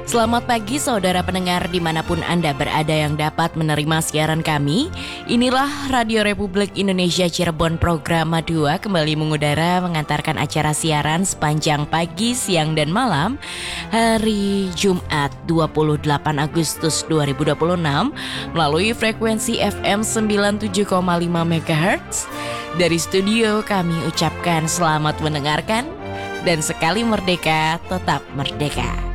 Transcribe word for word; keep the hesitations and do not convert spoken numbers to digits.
Selamat pagi saudara pendengar dimanapun Anda berada yang dapat menerima siaran kami. Inilah Radio Republik Indonesia Cirebon Program dua kembali mengudara mengantarkan acara siaran sepanjang pagi, siang dan malam hari Jumat dua puluh delapan Agustus dua ribu dua puluh enam melalui frekuensi F M sembilan puluh tujuh koma lima megahertz. Dari studio kami ucapkan selamat mendengarkan dan sekali merdeka tetap merdeka.